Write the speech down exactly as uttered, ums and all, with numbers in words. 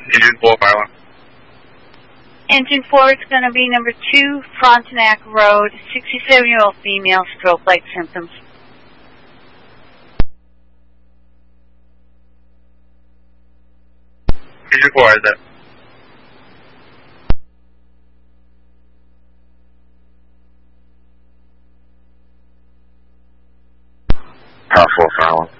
Engine four, fire one. Engine four is going to be number two, Frontenac Road, sixty-seven-year-old female, stroke-like symptoms. Engine four, is that? Power four, fire one.